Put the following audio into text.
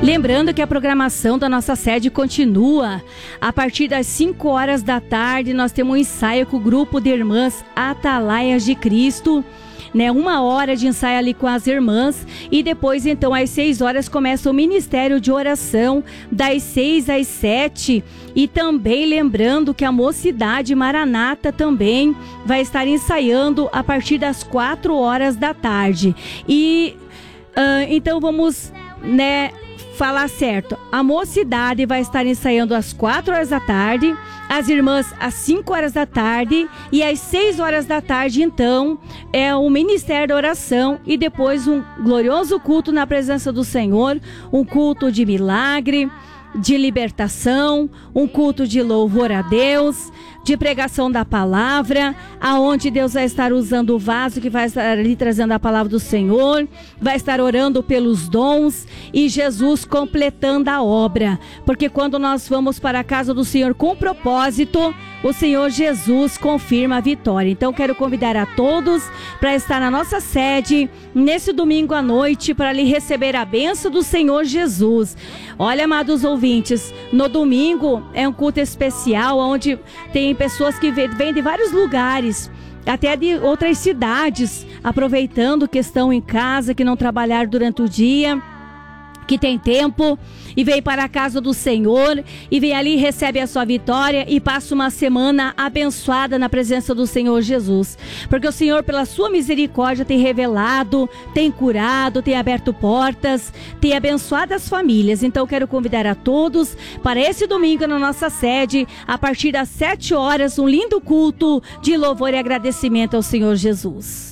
Lembrando que a programação da nossa sede continua. A partir das 5 horas da tarde, nós temos um ensaio com o grupo de irmãs Atalaias de Cristo, né? 1 hora de ensaio ali com as irmãs. E depois, então, às 6 horas, começa o Ministério de Oração, das 6 às 7. E também lembrando que a Mocidade Maranata também vai estar ensaiando a partir das 4 horas da tarde. E então vamos, né, falar certo. A Mocidade vai estar ensaiando às 4 horas da tarde, as irmãs às 5 horas da tarde e às 6 horas da tarde, então, é o Ministério da Oração e depois um glorioso culto na presença do Senhor, um culto de milagre, de libertação, um culto de louvor a Deus, de pregação da palavra, aonde Deus vai estar usando o vaso que vai estar ali trazendo a palavra do Senhor, vai estar orando pelos dons e Jesus completando a obra, porque quando nós vamos para a casa do Senhor com propósito, o Senhor Jesus confirma a vitória. Então quero convidar a todos para estar na nossa sede nesse domingo à noite para lhe receber a bênção do Senhor Jesus. Olha, amados ouvintes, no domingo é um culto especial onde tem pessoas que vêm de vários lugares, até de outras cidades, aproveitando que estão em casa, que não trabalharam durante o dia, que tem tempo e vem para a casa do Senhor e vem ali, recebe a sua vitória e passa uma semana abençoada na presença do Senhor Jesus, porque o Senhor, pela sua misericórdia, tem revelado, tem curado, tem aberto portas, tem abençoado as famílias. Então quero convidar a todos para esse domingo na nossa sede, a partir das 7 horas, um lindo culto de louvor e agradecimento ao Senhor Jesus.